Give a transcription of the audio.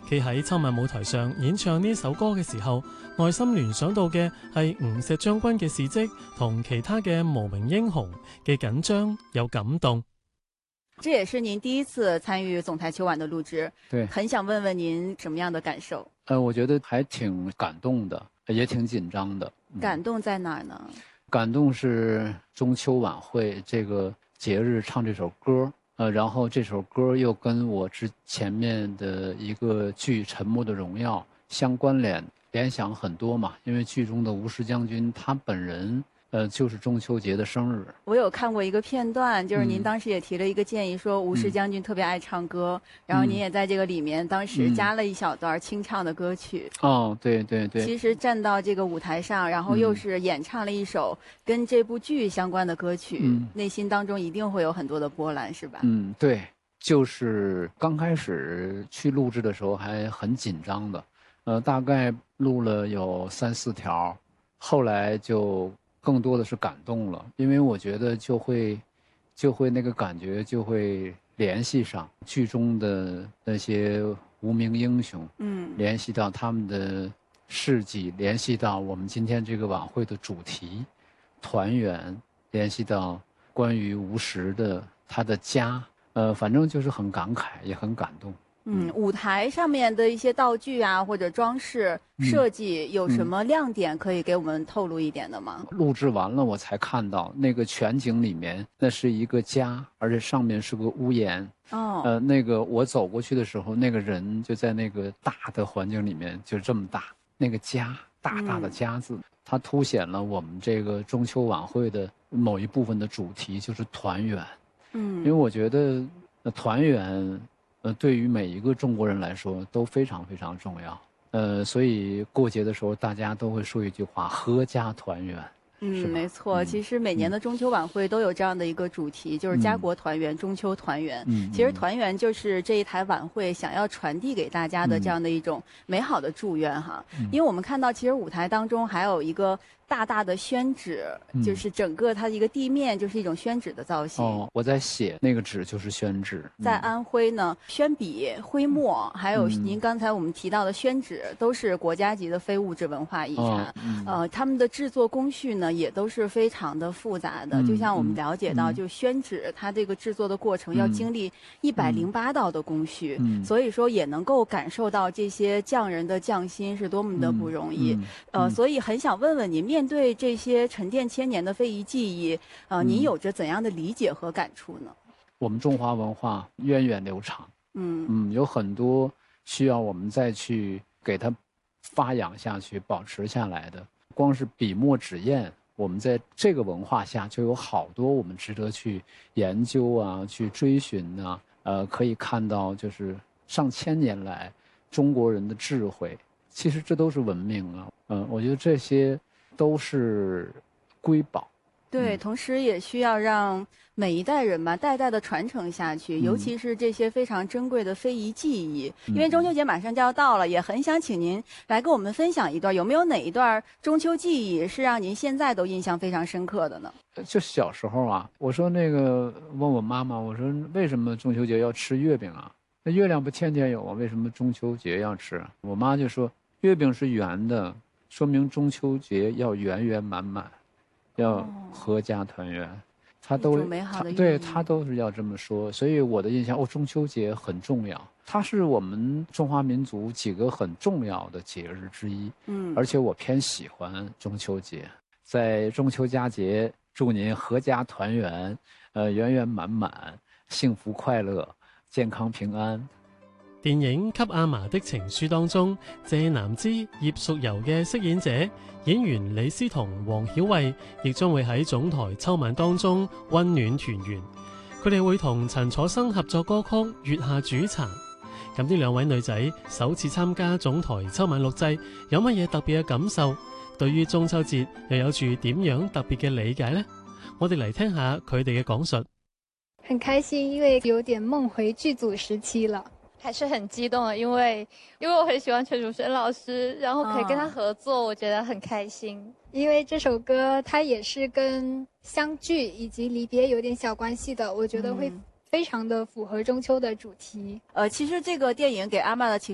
企喺秋晚舞台上演唱呢首歌嘅時候，內心聯想到嘅係吳石將軍嘅事蹟同其他嘅無名英雄嘅緊張有感動。 这也是您第一次参与总台秋晚的录制， 对， 很想问问您什么样的感受？ 我觉得还挺感动的，也挺紧张的。 感动在哪儿呢？ 感动是中秋晚会这个节日唱这首歌，然后这首歌又跟我前面的一个剧《沉默的荣耀》相关联想很多嘛，因为剧中的吴石将军他本人就是中秋节的生日。 我有看过一个片段，就是您当时也提了一个建议，说吴石将军特别爱唱歌，然后您也在这个里面当时加了一小段清唱的歌曲。 哦，对对对。 其实站到这个舞台上，然后又是演唱了一首跟这部剧相关的歌曲，内心当中一定会有很多的波澜，是吧？ 对，就是刚开始去录制的时候还很紧张的，大概录了有3、4条，后来就更多的是感动了，因为我觉得就会那个感觉就会联系上剧中的那些无名英雄，联系到他们的事迹，联系到我们今天这个晚会的主题团圆，联系到关于吴石的他的家，反正就是很感慨，也很感动。 舞台上面的一些道具啊，或者装饰设计有什么亮点可以给我们透露一点的吗？ 录制完了我才看到那个全景里面那是一个家，而且上面是个屋檐。那个我走过去的时候，那个人就在那个大的环境里面，就这么大，那个家，大大的家字，它凸显了我们这个中秋晚会的某一部分的主题，就是团圆。因为我觉得团圆对于每一个中国人来说都非常非常重要，所以过节的时候大家都会说一句话：阖家团圆。 没错，其实每年的中秋晚会都有这样的一个主题，就是家国团圆，中秋团圆。其实团圆就是这一台晚会想要传递给大家的这样的一种美好的祝愿哈。因为我们看到，其实舞台当中还有一个大大的宣纸，就是整个它的一个地面就是一种宣纸的造型。 我在写那个纸就是宣纸。 在安徽呢，宣笔、徽墨，还有您刚才我们提到的宣纸，都是国家级的非物质文化遗产。他们的制作工序呢，也都是非常的复杂的。就像我们了解到，就宣纸它这个制作的过程要经历108道的工序，所以说也能够感受到这些匠人的匠心是多么的不容易。所以很想问问您，面对这些沉淀千年的非遗技艺，您有着怎样的理解和感触呢？ 我们中华文化源远流长，有很多需要我们再去给它发扬下去、保持下来的。光是笔墨纸砚，我们在这个文化下就有好多我们值得去研究啊、去追寻啊。可以看到就是上千年来中国人的智慧，其实这都是文明啊。我觉得这些都是瑰宝。 对，同时也需要让每一代人吧，代代的传承下去，尤其是这些非常珍贵的非遗技艺。因为中秋节马上就要到了，也很想请您来跟我们分享一段，有没有哪一段中秋技艺是让您现在都印象非常深刻的呢？ 就小时候啊，我说那个问我妈妈，我说为什么中秋节要吃月饼啊？那月亮不天天有啊，为什么中秋节要吃啊？我妈就说月饼是圆的，说明中秋节要圆圆满满。要阖家团圆，他都对他都是要这么说，所以我的印象中秋节很重要，它是我们中华民族几个很重要的节日之一。而且我偏喜欢中秋节，在中秋佳节，祝您阖家团圆，圆圆滿滿，幸福快樂，健康平安。 電影《給阿嫲的情書》當中，謝南芝、葉淑柔嘅飾演者演員李思彤、黃曉慧，亦將會喺總台秋晚當中溫暖團圓。佢哋會同陳楚生合作歌曲《月下煮茶》。咁呢兩位女仔首次參加總台秋晚錄製，有乜嘢特別嘅感受？對於中秋節又有住點樣特別嘅理解呢？我哋嚟聽下佢哋嘅講述。 很開心，因為有點夢回劇組時期了。 還是很激動的，因為我很喜歡全祖賢老師，然後可以跟他合作，我覺得很開心。 因為這首歌它也是跟相聚以及離別有點小關係的，我覺得會非常的符合中秋的主題。 其實這個電影給阿嬤的情